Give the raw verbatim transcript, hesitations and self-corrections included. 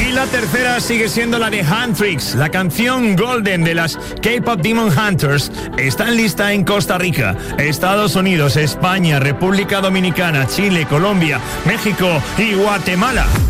Y la tercera sigue siendo la de Huntrix. La canción Golden de las K-Pop Demon Hunters está en lista en Costa Rica, Estados Unidos, España, República Dominicana, Chile, Colombia, México y Guatemala.